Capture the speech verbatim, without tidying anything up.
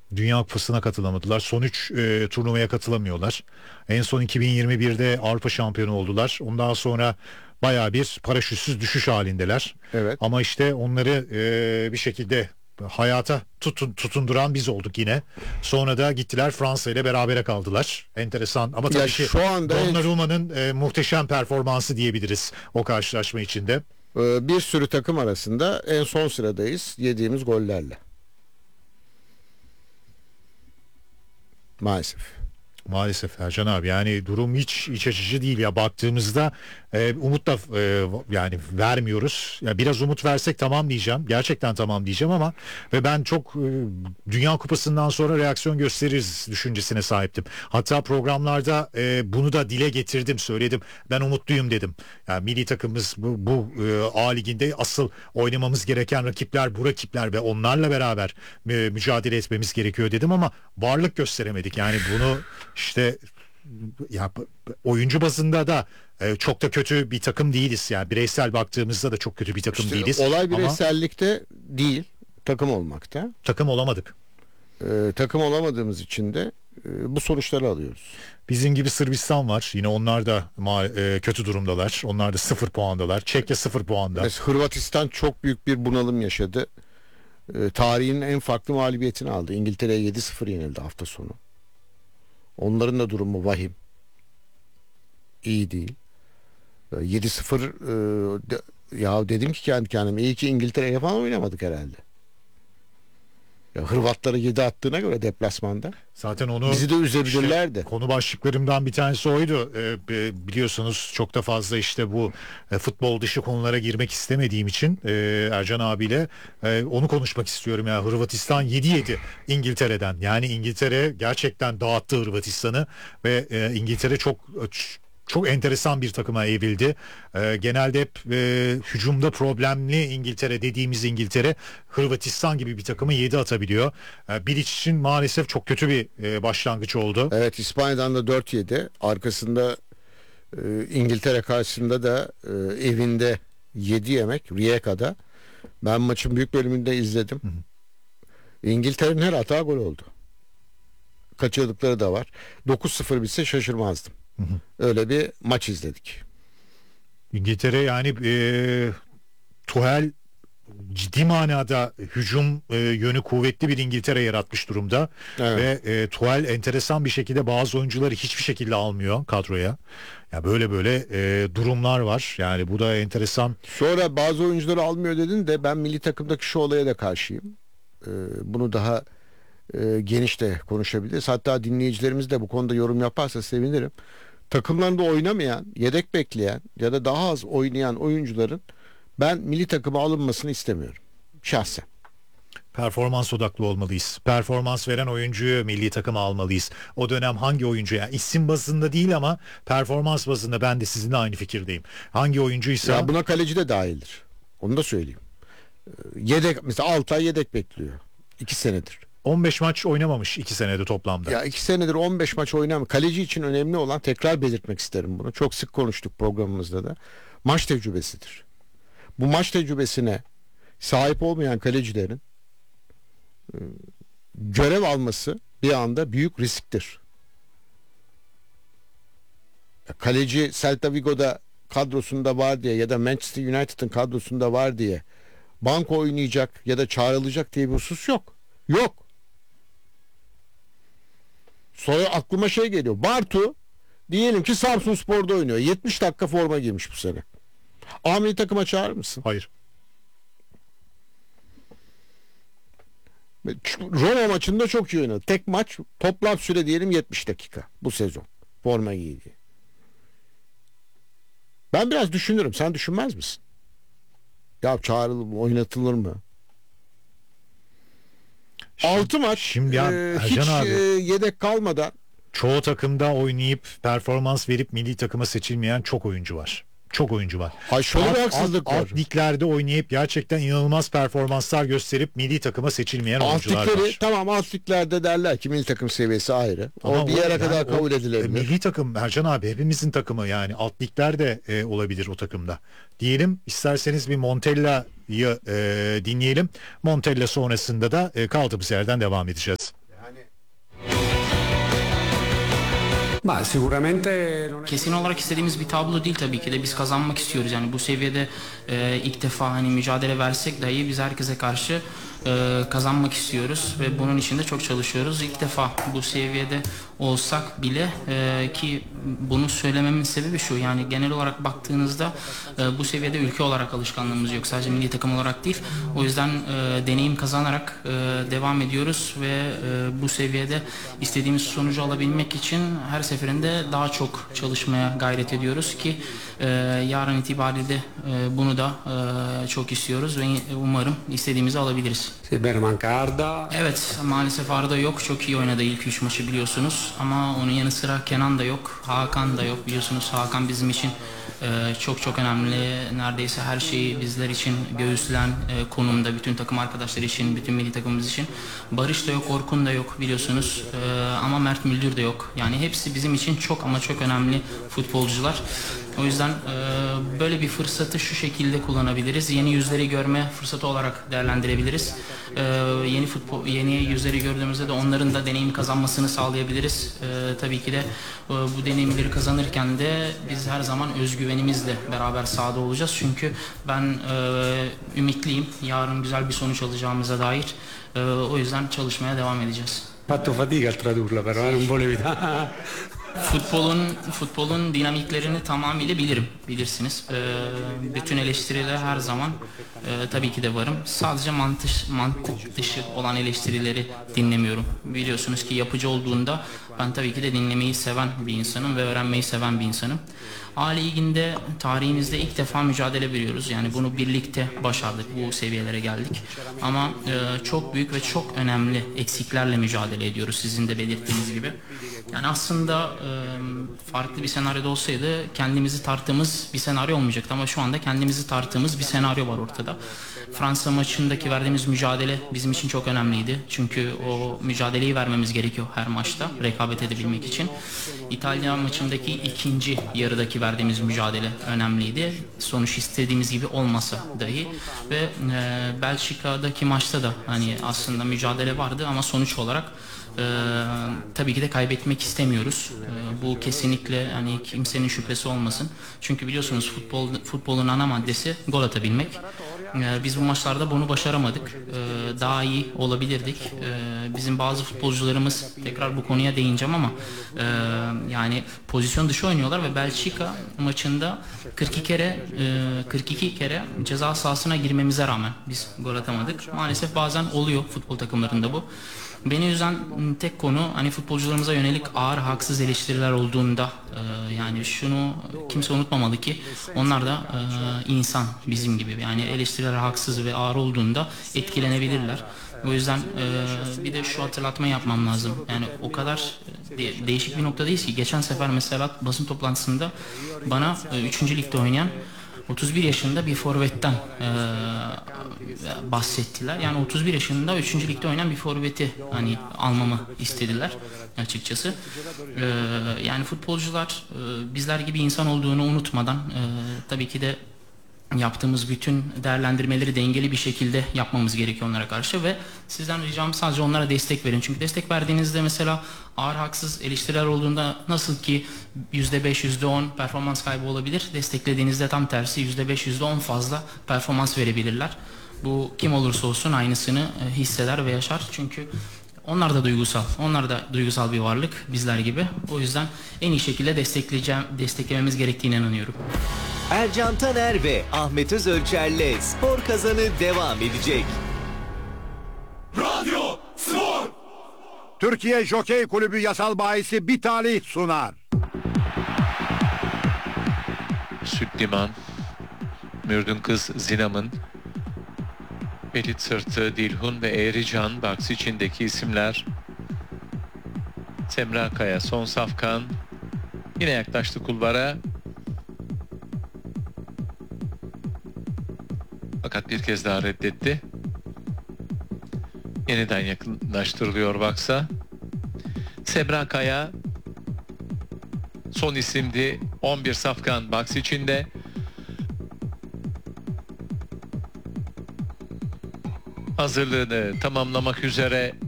Dünya Kupası'na katılamadılar. Son üç e, turnuvaya katılamıyorlar. En son iki bin yirmi birde Avrupa şampiyonu oldular. Ondan sonra baya bir paraşütsüz düşüş halindeler. Evet. Ama işte onları e, bir şekilde hayata tutun, tutunduran biz olduk yine. Sonra da gittiler Fransa ile berabere kaldılar. Enteresan ama tabii Ya ki şu anda Donnarumma'nın e, muhteşem performansı diyebiliriz o karşılaşma içinde. e, bir sürü takım arasında en son sıradayız yediğimiz gollerle. Maalesef. Maalesef Ercan abi, yani durum hiç iç açıcı değil ya, baktığımızda e, umut da e, yani vermiyoruz. Ya biraz umut versek tamam diyeceğim. Gerçekten tamam diyeceğim ama ve ben çok e, Dünya Kupası'ndan sonra reaksiyon gösteririz düşüncesine sahiptim. Hatta programlarda e, bunu da dile getirdim, söyledim. Ben umutluyum dedim. Yani milli takımımız bu, bu e, A Ligi'nde asıl oynamamız gereken rakipler bu rakipler ve onlarla beraber e, mücadele etmemiz gerekiyor dedim ama varlık gösteremedik. Yani bunu İşte ya oyuncu bazında da e, çok da kötü bir takım değiliz, yani bireysel baktığımızda da çok kötü bir takım İşte değiliz. olay bireysellikte değil, takım olmakta. Takım olamadık. Ee, takım olamadığımız için de e, bu sonuçları alıyoruz. Bizim gibi Sırbistan var. Yine onlar da ma- e, kötü durumdalar. Onlar da sıfır puandalar. Çekya sıfır puanda. Mesela Hırvatistan çok büyük bir bunalım yaşadı. Ee, tarihin en farklı mağlubiyetini aldı. İngiltere'ye yedi sıfır yenildi hafta sonu. Onların da durumu vahim. İyi değil. yedi sıfır e, de, ya dedim ki kendi kendime, iyi ki İngiltere'ye falan oynamadık herhalde. Ya Hırvatları yedi attığına göre deplasmanda. Zaten onu bizi de üzebilirlerdi. İşte konu başlıklarımdan bir tanesi oydu. Ee, biliyorsunuz çok da fazla işte bu e, futbol dışı konulara girmek istemediğim için e, Ercan abiyle e, onu konuşmak istiyorum. Ya Hırvatistan yedi yedi İngiltere'den. Yani İngiltere gerçekten dağıttı Hırvatistan'ı ve e, İngiltere çok çok enteresan bir takıma evrildi. Ee, genelde hep e, hücumda problemli İngiltere dediğimiz İngiltere, Hırvatistan gibi bir takımı yedi atabiliyor. Ee, Bilic için maalesef çok kötü bir e, başlangıç oldu. Evet, İspanya'dan da dört yedi. Arkasında e, İngiltere karşısında da e, evinde yedi yemek Rijeka'da. Ben maçın büyük bölümünde izledim. Hı hı. İngiltere'nin her hata gol oldu. Kaçırdıkları da var. dokuz sıfır bitse şaşırmazdım. Hı hı. Öyle bir maç izledik. İngiltere yani e, Tuchel ciddi manada hücum e, yönü kuvvetli bir İngiltere yaratmış durumda. Evet. Ve e, Tuchel enteresan bir şekilde bazı oyuncuları hiçbir şekilde almıyor kadroya. Ya böyle böyle e, durumlar var. Yani bu da enteresan. Sonra bazı oyuncuları almıyor dedin de ben milli takımdaki şu olaya da karşıyım. E, bunu daha e, geniş de konuşabiliriz. Hatta dinleyicilerimiz de bu konuda yorum yaparsa sevinirim. Takımlarında oynamayan, yedek bekleyen ya da daha az oynayan oyuncuların ben milli takıma alınmasını istemiyorum şahsen. Performans odaklı olmalıyız. Performans veren oyuncuyu milli takıma almalıyız. O dönem hangi oyuncu, yani isim bazında değil ama performans bazında ben de sizinle aynı fikirdeyim. Hangi oyuncuysa... Ya buna kaleci de dahildir. Onu da söyleyeyim. Yedek mesela Altay yedek bekliyor. iki senedir. on beş maç oynamamış iki senede toplamda. Ya iki senedir on beş maç oynamamış. Kaleci için önemli olan, tekrar belirtmek isterim bunu. Çok sık konuştuk programımızda da. Maç tecrübesidir. Bu maç tecrübesine sahip olmayan kalecilerin görev alması bir anda büyük risktir. Kaleci Celta Vigo'da kadrosunda var diye ya da Manchester United'ın kadrosunda var diye banko oynayacak ya da çağrılacak diye bir husus yok. Yok. Sonra aklıma şey geliyor. Bartu diyelim ki Samsunspor'da oynuyor. yetmiş dakika forma giymiş bu sene. A milli takıma çağırır mısın? Hayır. Roma maçında çok iyi oynadı. Tek maç, toplam süre diyelim yetmiş dakika bu sezon. Forma giydi. Ben biraz düşünürüm. Sen düşünmez misin? Ya çağrılır mı, oynatılır mı? altı maç şimdi ya, e, hiç abi, e, yedek kalmadan çoğu takımda oynayıp performans verip milli takıma seçilmeyen çok oyuncu var. Çok oyuncu var. Ay şöyle bir haksızlık alt, var. Alt liglerde oynayıp gerçekten inanılmaz performanslar gösterip milli takıma seçilmeyen alt oyuncular ligleri, var. Tamam, alt liglerde derler ki milli takım seviyesi ayrı. Ama o bir yere yani kadar kabul edilebilir. Milli takım Ercan abi hepimizin takımı, yani alt liglerde e, olabilir o takımda. Diyelim, isterseniz bir Montella'yı e, dinleyelim. Montella sonrasında da e, kaldığımız yerden devam edeceğiz. Ma sicuramente non è... Kesin olarak istediğimiz bir tablo değil tabii ki de, biz kazanmak istiyoruz. Yani bu seviyede e, ilk defa hani mücadele versek dahi biz herkese karşı e, kazanmak istiyoruz ve bunun için de çok çalışıyoruz. İlk defa bu seviyede olsak bile e, ki bunu söylememin sebebi şu, yani genel olarak baktığınızda e, bu seviyede ülke olarak alışkanlığımız yok, sadece milli takım olarak değil. O yüzden e, deneyim kazanarak e, devam ediyoruz ve e, bu seviyede istediğimiz sonucu alabilmek için her seferinde daha çok çalışmaya gayret ediyoruz ki e, yarın itibariyle e, bunu da e, çok istiyoruz ve umarım istediğimizi alabiliriz. Sì, bene, manca Arda. Evet, maalesef Arda yok. Çok iyi oynadı ilk üç maçı biliyorsunuz. Ama onun yanı sıra Kenan da yok, Hakan da yok biliyorsunuz. Hakan bizim için e, çok çok önemli. Neredeyse her şeyi bizler için göğüslen e, konumda. Bütün takım arkadaşları için, bütün milli takımımız için. Barış da yok, Orkun da yok biliyorsunuz. E, ama Mert Müldür de yok. Yani hepsi bizim için çok ama çok önemli futbolcular. O yüzden e, böyle bir fırsatı şu şekilde kullanabiliriz. Yeni yüzleri görme fırsatı olarak değerlendirebiliriz. E, yeni futbol, yeni yüzleri gördüğümüzde de onların da deneyim kazanmasını sağlayabiliriz. E, tabii ki de e, bu deneyimleri kazanırken de biz her zaman özgüvenimizle beraber sahada olacağız. Çünkü ben e, ümitliyim. Yarın güzel bir sonuç alacağımıza dair. E, o yüzden çalışmaya devam edeceğiz. Fatto fatica a tradurla però, eh, non volevi. Futbolun futbolun dinamiklerini tamamıyla bilirim, bilirsiniz. Ee, bütün eleştiriler her zaman e, tabii ki de varım. Sadece mantık, mantık dışı olan eleştirileri dinlemiyorum. Biliyorsunuz ki yapıcı olduğunda ben tabii ki de dinlemeyi seven bir insanım ve öğrenmeyi seven bir insanım. A Ligi'nde tarihimizde ilk defa mücadele veriyoruz. Yani bunu birlikte başardık, bu seviyelere geldik. Ama e, çok büyük ve çok önemli eksiklerle mücadele ediyoruz, sizin de belirttiğiniz gibi. Yani aslında e, farklı bir senaryoda olsaydı kendimizi tarttığımız bir senaryo olmayacaktı ama şu anda kendimizi tarttığımız bir senaryo var ortada. Fransa maçındaki verdiğimiz mücadele bizim için çok önemliydi. Çünkü o mücadeleyi vermemiz gerekiyor her maçta rekabet edebilmek için. İtalya maçındaki ikinci yarıdaki verdiğimiz mücadele önemliydi. Sonuç istediğimiz gibi olmasa dahi ve e, Belçika'daki maçta da hani aslında mücadele vardı ama sonuç olarak Ee, tabii ki de kaybetmek istemiyoruz. Ee, bu kesinlikle hani kimsenin şüphesi olmasın. Çünkü biliyorsunuz futbol futbolun ana maddesi gol atabilmek. Ee, biz bu maçlarda bunu başaramadık. Ee, daha iyi olabilirdik. Ee, bizim bazı futbolcularımız, tekrar bu konuya değineceğim ama e, yani pozisyon dışı oynuyorlar ve Belçika maçında kırk iki kere e, kırk iki kere ceza sahasına girmemize rağmen biz gol atamadık. Maalesef bazen oluyor futbol takımlarında bu. Beni üzen tek konu hani futbolcularımıza yönelik ağır haksız eleştiriler olduğunda e, yani şunu kimse unutmamalı ki onlar da e, insan bizim gibi, yani eleştiriler haksız ve ağır olduğunda etkilenebilirler. O yüzden e, bir de şu hatırlatma yapmam lazım. Yani o kadar de, değişik bir noktadayız ki geçen sefer mesela basın toplantısında bana e, üçüncü ligde oynayan otuz bir yaşında bir forvetten e, bahsettiler. Yani otuz bir yaşında üçüncü ligde oynayan bir forveti hani almamı istediler açıkçası. E, yani futbolcular e, bizler gibi insan olduğunu unutmadan e, tabii ki de yaptığımız bütün değerlendirmeleri dengeli bir şekilde yapmamız gerekiyor onlara karşı ve sizden ricam sadece onlara destek verin. Çünkü destek verdiğinizde mesela ağır haksız eleştiriler olduğunda nasıl ki yüzde beş yüzde on performans kaybı olabilir, desteklediğinizde tam tersi yüzde beş yüzde on fazla performans verebilirler. Bu kim olursa olsun aynısını hisseder ve yaşar. Çünkü onlar da duygusal. Onlar da duygusal bir varlık bizler gibi. O yüzden en iyi şekilde destekleyeceğim, desteklememiz gerektiğine inanıyorum. Ercan Taner ve Ahmet Özölçer'le Spor Kazanı devam edecek. Radyo Spor. Türkiye Jokey Kulübü yasal bahisi bir talih sunar. Sütliman, Mürdün Kız Zinam'ın, Belit Sırtı, Dilhun ve Eğrican boks içindeki isimler. Semra Kaya, Son Safkan yine yaklaştı kulvara. Fakat bir kez daha reddetti. Yeniden yakınlaştırılıyor baksa. Semra Kaya son isimdi. on bir Safkan boks içinde. Hazırlığını tamamlamak üzere